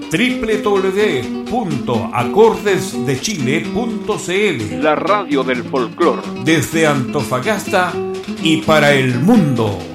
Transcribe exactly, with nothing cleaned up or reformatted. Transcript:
doble u doble u doble u punto acordes de chile punto c l. La radio del folclor. Desde Antofagasta y para el mundo.